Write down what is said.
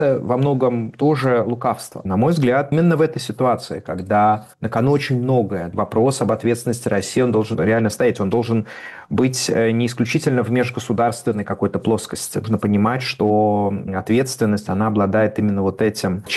во многом тоже лукавство. На мой взгляд, именно в этой ситуации, когда на кону очень многое, вопрос об ответственности России, он должен реально стоять, он должен быть не исключительно в межгосударственной какой-то плоскости. Нужно понимать, что ответственность, она обладает именно вот этим